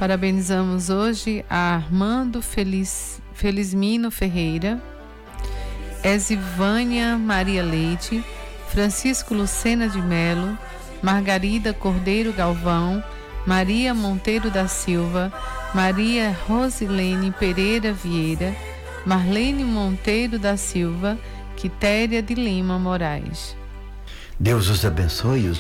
Parabenizamos hoje a Armando Felizmino Ferreira, Exivânia Maria Leite, Francisco Lucena de Melo, Margarida Cordeiro Galvão, Maria Monteiro da Silva, Maria Rosilene Pereira Vieira, Marlene Monteiro da Silva, Quitéria de Lima Moraes. Deus os abençoe e os